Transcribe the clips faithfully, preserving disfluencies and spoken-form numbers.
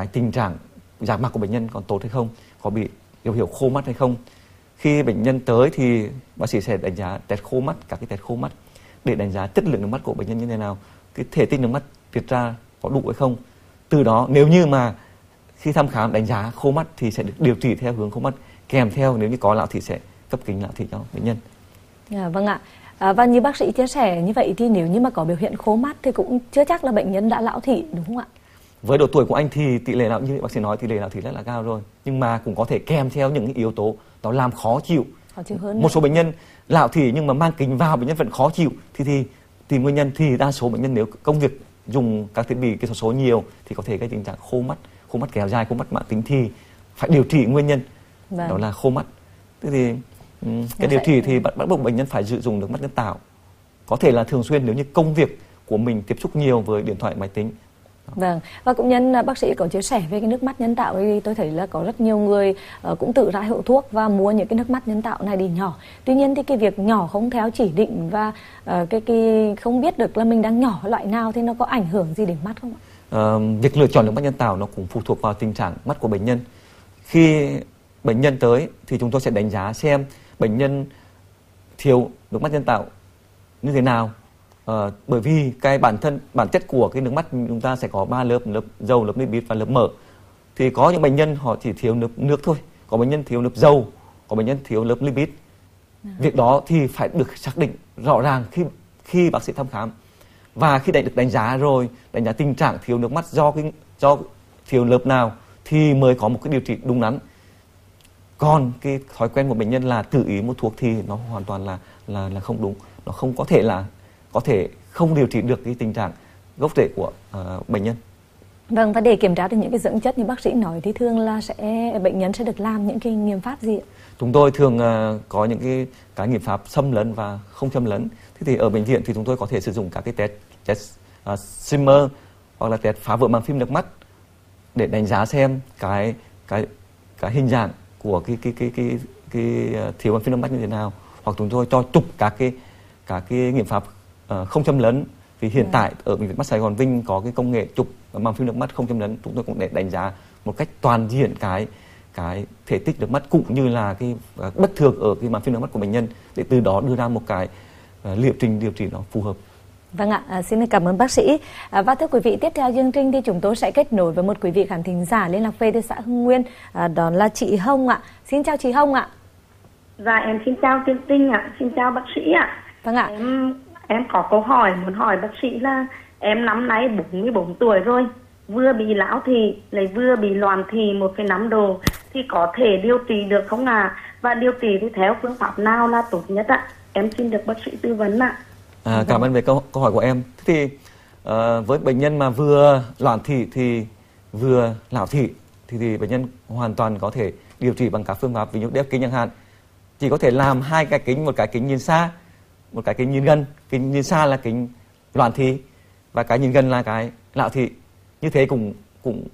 cái tình trạng giác mạc của bệnh nhân còn tốt hay không, có bị dấu hiệu khô mắt hay không. Khi bệnh nhân tới thì bác sĩ sẽ đánh giá test khô mắt, các cái test khô mắt để đánh giá chất lượng nước mắt của bệnh nhân như thế nào, cái thể tích nước mắt tiết ra có đủ hay không. Từ đó nếu như mà khi thăm khám đánh giá khô mắt thì sẽ được điều trị theo hướng khô mắt, kèm theo nếu như có lão thị sẽ cấp kính lão thị cho bệnh nhân. À, vâng ạ. À, và như bác sĩ chia sẻ như vậy thì nếu như mà có biểu hiện khô mắt thì cũng chưa chắc là bệnh nhân đã lão thị, đúng không ạ? Với độ tuổi của anh thì tỷ lệ lão, như bác sĩ nói, tỷ lệ lão thị rất là cao rồi, nhưng mà cũng có thể kèm theo những cái yếu tố nó làm khó chịu. Khó chịu hơn. Một số bệnh nhân lão thị nhưng mà mang kính vào bệnh nhân vẫn khó chịu thì thì tìm nguyên nhân. Thì đa số bệnh nhân nếu công việc dùng các thiết bị kỹ thuật số nhiều thì có thể gây tình trạng khô mắt, khô mắt kéo dài, khô mắt mãn tính thì phải điều trị nguyên nhân. Vâng. Đó là khô mắt. Thế thì um, cái điều trị thì bắt bắt buộc bệnh nhân phải sử dụng nước mắt nhân tạo, có thể là thường xuyên nếu như công việc của mình tiếp xúc nhiều với điện thoại, máy tính. Vâng, và cũng nhân bác sĩ có chia sẻ về cái nước mắt nhân tạo thì tôi thấy là có rất nhiều người uh, cũng tự ra hiệu thuốc và mua những cái nước mắt nhân tạo này đi nhỏ. Tuy nhiên thì cái việc nhỏ không theo chỉ định và uh, cái cái không biết được là mình đang nhỏ loại nào thì nó có ảnh hưởng gì đến mắt không ạ? Uh, việc lựa chọn nước mắt nhân tạo nó cũng phụ thuộc vào tình trạng mắt của bệnh nhân. Khi bệnh nhân tới thì chúng tôi sẽ đánh giá xem bệnh nhân thiếu nước mắt nhân tạo như thế nào. Uh, bởi vì cái bản thân bản chất của cái nước mắt chúng ta sẽ có ba lớp, lớp dầu, lớp lipid và lớp mỡ. Thì có những bệnh nhân họ chỉ thiếu nước nước thôi, có bệnh nhân thiếu nước dầu, có bệnh nhân thiếu lớp lipid. À. Việc đó thì phải được xác định rõ ràng khi khi bác sĩ thăm khám. Và khi đã được đánh giá rồi, đánh giá tình trạng thiếu nước mắt do cái do thiếu lớp nào thì mới có một cái điều trị đúng đắn. Còn cái thói quen của bệnh nhân là tự ý mua thuốc thì nó hoàn toàn là là là không đúng, nó không có thể là có thể không điều trị được cái tình trạng gốc rễ của uh, bệnh nhân. Vâng, và để kiểm tra được những cái dưỡng chất như bác sĩ nói thì thường là sẽ bệnh nhân sẽ được làm những cái nghiệm pháp gì ạ? Chúng tôi thường uh, có những cái cái nghiệm pháp xâm lấn và không xâm lấn. Thế thì ở bệnh viện thì chúng tôi có thể sử dụng các cái test, test uh, Schimmer hoặc là test phá vỡ màng phim nước mắt để đánh giá xem cái cái cái hình dạng của cái cái cái cái cái, cái thiếu màng phim nước mắt như thế nào, hoặc chúng tôi cho chụp các cái các cái nghiệm pháp Uh, không châm lấn. Vì hiện tại ở bệnh viện mắt Sài Gòn Vinh có cái công nghệ chụp màng phim nước mắt không châm lấn, chúng tôi cũng để đánh giá một cách toàn diện cái cái thể tích nước mắt cũng như là cái uh, bất thường ở cái màng phim nước mắt của bệnh nhân, để từ đó đưa ra một cái uh, liệu trình điều trị nó phù hợp. Vâng ạ, à, xin cảm ơn bác sĩ. À, và thưa quý vị, tiếp theo chương trình thì chúng tôi sẽ kết nối với một quý vị khán thính giả liên lạc về từ xã Hưng Nguyên, à, đó là chị Hồng ạ. Xin chào chị Hồng ạ. Dạ em xin chào chương trình ạ, xin chào bác sĩ ạ. Vâng ạ. Em Em có câu hỏi muốn hỏi bác sĩ là em năm nay bốn mươi bốn tuổi rồi, vừa bị lão thị lại vừa bị loạn thị một phẩy năm độ, thì có thể điều trị được không ạ? À? Và điều trị thì theo phương pháp nào là tốt nhất ạ? À? Em xin được bác sĩ tư vấn ạ. À. À, cảm ơn về câu, câu hỏi của em. Thế thì uh, với bệnh nhân mà vừa loạn thị thì vừa lão thị thì, thì bệnh nhân hoàn toàn có thể điều trị bằng các phương pháp, ví dụ đeo kính chẳng hạn. Chỉ có thể làm hai cái kính, một cái kính nhìn xa, một cái kính nhìn gần. Kính nhìn xa là kính loạn thị và cái nhìn gần là cái lão thị. Như thế cũng cũng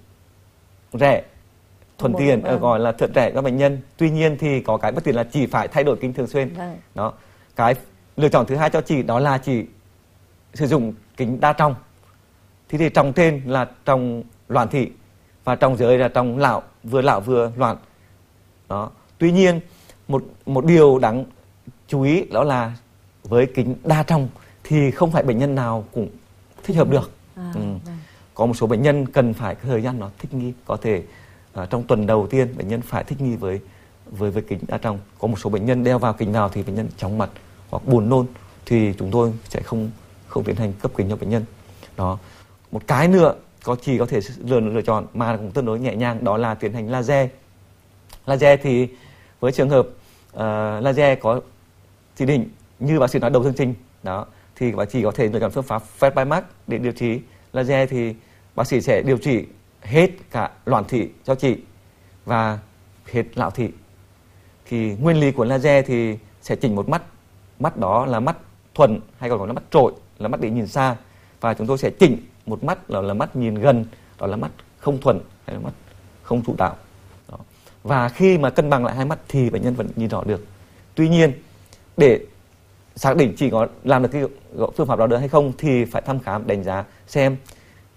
rẻ, thuận tiện, vâng. gọi là thuận rẻ cho bệnh nhân. Tuy nhiên thì có cái bất tiện là chỉ phải thay đổi kính thường xuyên. Vâng. Đó. Cái lựa chọn thứ hai cho chị đó là chị sử dụng kính đa tròng. Thì thì tròng trên là tròng loạn thị và tròng dưới là tròng lão, vừa lão vừa loạn. Đó. Tuy nhiên một một điều đáng chú ý đó là với kính đa tròng thì không phải bệnh nhân nào cũng thích hợp được. À, ừ. Vâng. Có một số bệnh nhân cần phải thời gian nó thích nghi, có thể uh, trong tuần đầu tiên bệnh nhân phải thích nghi với với với kính đa tròng. Có một số bệnh nhân đeo vào kính nào thì bệnh nhân chóng mặt hoặc buồn nôn thì chúng tôi sẽ không không tiến hành cấp kính cho bệnh nhân. Đó. Một cái nữa có chỉ có thể lựa lựa chọn mà cũng tương đối nhẹ nhàng, đó là tiến hành laser. Laser thì với trường hợp uh, laser có chỉ định như bác sĩ nói đầu chương trình đó, thì bác sĩ có thể lựa chọn phương pháp Fed by Max để điều trị laser. Thì bác sĩ sẽ điều trị hết cả loạn thị cho chị và hết lão thị. Thì nguyên lý của laser thì sẽ chỉnh một mắt, mắt đó là mắt thuần hay còn gọi là mắt trội, là mắt để nhìn xa, và chúng tôi sẽ chỉnh một mắt là, là mắt nhìn gần, đó là mắt không thuần hay là mắt không chủ đạo. Đó. Và khi mà cân bằng lại hai mắt thì bệnh nhân vẫn nhìn rõ được. Tuy nhiên để xác định chỉ có làm được cái phương pháp đó được hay không thì phải thăm khám đánh giá xem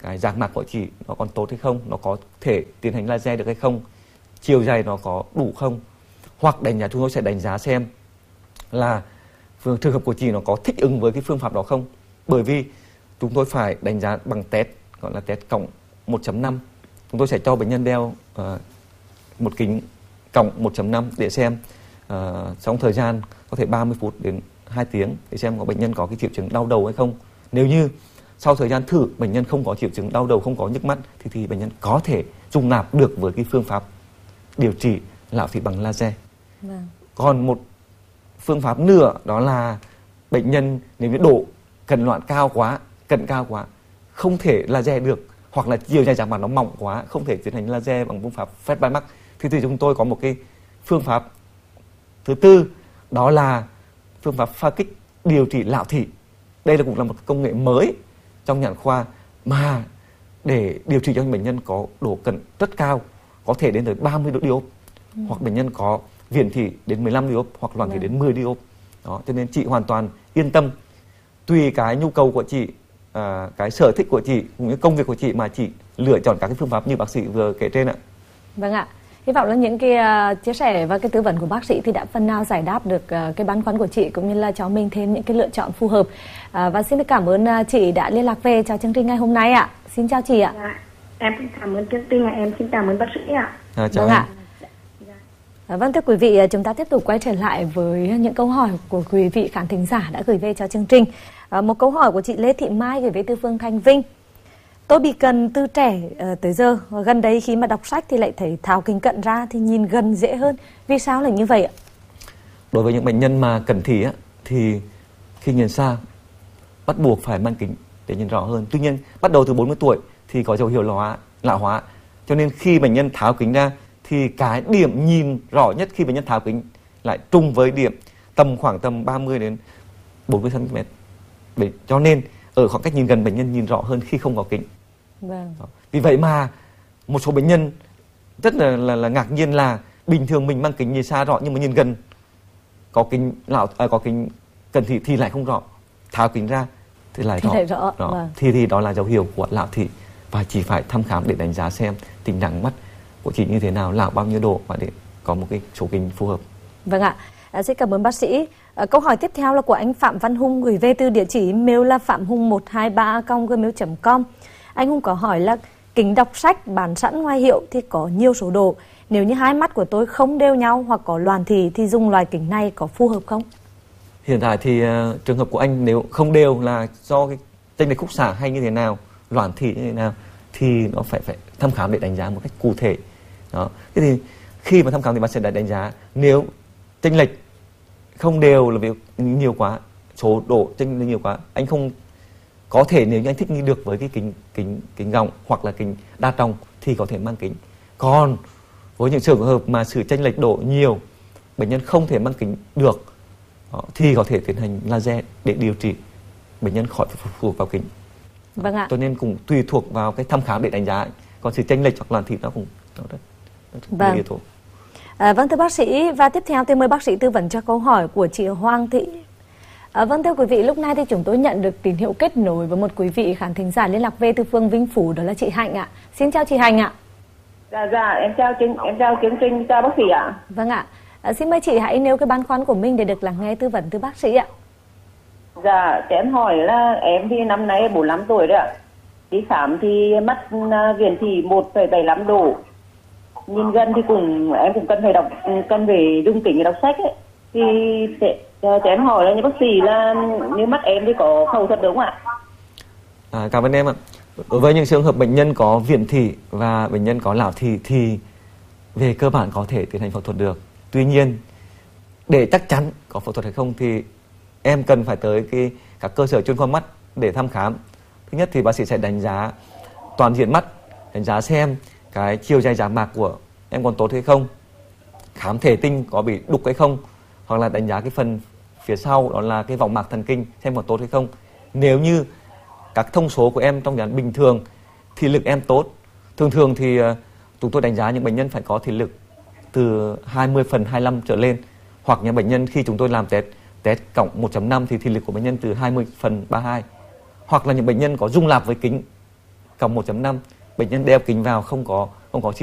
cái giác mạc của chị nó còn tốt hay không, nó có thể tiến hành laser được hay không, chiều dày nó có đủ không, hoặc đánh giá chúng tôi sẽ đánh giá xem là trường hợp của chị nó có thích ứng với cái phương pháp đó không. Bởi vì chúng tôi phải đánh giá bằng test gọi là test cộng một chấm năm. Chúng tôi sẽ cho bệnh nhân đeo uh, một kính cộng một chấm năm để xem uh, trong thời gian có thể ba mươi phút đến hai tiếng để xem có bệnh nhân có cái triệu chứng đau đầu hay không. Nếu như sau thời gian thử bệnh nhân không có triệu chứng đau đầu, không có nhức mắt thì, thì bệnh nhân có thể dung nạp được với cái phương pháp điều trị lão thị bằng laser. Vâng. Còn một phương pháp nữa đó là bệnh nhân nếu như độ cận loạn cao quá, cận cao quá, không thể laser được, hoặc là chiều dài giác mạc nó mỏng quá, không thể tiến hành laser bằng phương pháp phép bay mắc, thì, thì chúng tôi có một cái phương pháp thứ tư, đó là phương pháp pha kích điều trị lão thị. Đây là cũng là một công nghệ mới trong nhãn khoa mà để điều trị cho những bệnh nhân có độ cận rất cao, có thể đến tới ba mươi độ diop, ừ. hoặc bệnh nhân có viền thị đến mười lăm diop hoặc loạn thị đến mười diop. Đó, cho nên chị hoàn toàn yên tâm, tùy cái nhu cầu của chị, à, cái sở thích của chị cũng như công việc của chị mà chị lựa chọn các cái phương pháp như bác sĩ vừa kể trên ạ. Vâng ạ. Hy vọng là những cái uh, chia sẻ và cái tư vấn của bác sĩ thì đã phần nào giải đáp được uh, cái băn khoăn của chị, cũng như là cho mình thêm những cái lựa chọn phù hợp. Uh, và xin được cảm ơn uh, chị đã liên lạc về cho chương trình ngày hôm nay ạ. Xin chào chị ạ. Dạ, em xin cảm ơn chương trình, em xin cảm ơn bác sĩ ạ. À, chào vâng em. ạ. À, vâng, thưa quý vị, chúng ta tiếp tục quay trở lại với những câu hỏi của quý vị khán thính giả đã gửi về cho chương trình. À, một câu hỏi của chị Lê Thị Mai gửi về từ Phương Thanh Vinh. Tôi bị cận từ trẻ uh, tới giờ, gần đây khi mà đọc sách thì lại thấy tháo kính cận ra thì nhìn gần dễ hơn. Vì sao là như vậy ạ? Đối với những bệnh nhân mà cận thị á, thì khi nhìn xa bắt buộc phải mang kính để nhìn rõ hơn. Tuy nhiên bắt đầu từ bốn mươi tuổi thì có dấu hiệu lão hóa, lão hóa. Cho nên khi bệnh nhân tháo kính ra thì cái điểm nhìn rõ nhất khi bệnh nhân tháo kính lại trùng với điểm tầm khoảng tầm ba mươi đến bốn mươi xăng ti mét. Cho nên ở khoảng cách nhìn gần bệnh nhân nhìn rõ hơn khi không có kính. Vâng. Vì vậy mà một số bệnh nhân rất là, là, là ngạc nhiên là bình thường mình mang kính nhìn xa rõ nhưng mà nhìn gần có kính lão à, có kính cận thị thì lại không rõ, tháo kính ra thì lại thì rõ, lại rõ. rõ. Vâng. thì thì đó là dấu hiệu của lão thị và chỉ phải thăm khám để đánh giá xem tình trạng mắt của chị như thế nào, lão bao nhiêu độ và để có một cái số kính phù hợp. Vâng ạ. À, xin cảm ơn bác sĩ. À, câu hỏi tiếp theo là của anh Phạm Văn Hùng gửi về từ địa chỉ email là phạm hùng một hai ba a còng gmail chấm com. Anh Hùng có hỏi là kính đọc sách bán sẵn ngoài hiệu thì có nhiều số độ. Nếu như hai mắt của tôi không đều nhau hoặc có loàn thị thì dùng loại kính này có phù hợp không? Hiện tại thì uh, trường hợp của anh nếu không đều là do cái chênh lệch khúc xạ hay như thế nào, loãng thị như thế nào thì nó phải phải thăm khám để đánh giá một cách cụ thể. Đó. Thế thì khi mà thăm khám thì bác sĩ đã đánh giá nếu chênh lệch không đều là vì nhiều quá, số độ chênh lệch nhiều quá, anh không có thể, nếu như anh thích nghi được với cái kính kính kính gọng hoặc là kính đa tròng thì có thể mang kính. Còn với những trường hợp mà sự chênh lệch độ nhiều, bệnh nhân không thể mang kính được đó, thì có thể tiến hành laser để điều trị bệnh nhân khỏi phụ thuộc vào kính. Vâng ạ. Cho nên cũng tùy thuộc vào cái thăm khám để đánh giá. Còn sự chênh lệch hoặc loãng thị nó cũng nó rất, rất vâng. nhiều yếu tố. À, vâng thưa bác sĩ, và tiếp theo tôi mời bác sĩ tư vấn cho câu hỏi của chị Hoàng Thị. À, vâng thưa quý vị, lúc này thì chúng tôi nhận được tín hiệu kết nối với một quý vị khán thính giả liên lạc về từ phường Vinh Phủ, đó là chị Hạnh ạ. Xin chào chị Hạnh ạ. Dạ dạ em chào chương em chào chương trình, chào bác sĩ ạ. Vâng ạ. À, xin mời chị hãy nêu cái băn khoăn của mình để được lắng nghe tư vấn từ bác sĩ ạ. Dạ cho em hỏi là em thì năm nay bốn mươi lăm tuổi rồi ạ. Đi khám thì mắt viền thị một phẩy bảy lăm độ. Nhìn gần thì cũng em cũng cần phải đọc cần phải dùng kính để đọc sách ấy. Thì cho em hỏi là như bác sĩ là nếu mắt em thì có phẫu thuật đúng không ạ? À, cảm ơn em ạ. Đối với những trường hợp bệnh nhân có viền thị và bệnh nhân có lão thị thì về cơ bản có thể tiến hành phẫu thuật được. Tuy nhiên để chắc chắn có phẫu thuật hay không thì em cần phải tới cái các cơ sở chuyên khoa mắt để thăm khám. Thứ nhất thì bác sĩ sẽ đánh giá toàn diện mắt, đánh giá xem cái chiều dài giác mạc của em còn tốt hay không, khám thể tinh có bị đục hay không, hoặc là đánh giá cái phần phía sau đó là cái võng mạc thần kinh xem còn tốt hay không. Nếu như các thông số của em trong dạng bình thường, thị lực em tốt, thường thường thì uh, chúng tôi đánh giá những bệnh nhân phải có thị lực từ hai mươi phần hai mươi lăm trở lên, hoặc những bệnh nhân khi chúng tôi làm test test cộng một chấm năm thì thị lực của bệnh nhân từ hai mươi phần ba mươi hai, hoặc là những bệnh nhân có dung lạp với kính cộng một chấm năm, bệnh nhân đeo kính vào không có không có